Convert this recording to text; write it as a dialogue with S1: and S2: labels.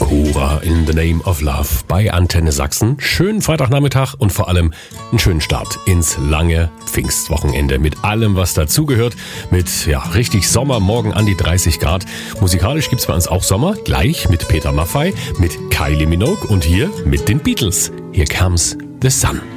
S1: Hurra in the name of love bei Antenne Sachsen. Schönen Freitagnachmittag und vor allem einen schönen Start ins lange Pfingstwochenende mit allem, was dazugehört. Mit richtig Sommer, morgen an die 30 Grad. Musikalisch gibt's bei uns auch Sommer, gleich mit Peter Maffay, mit Kylie Minogue und hier mit den Beatles. Here comes the sun.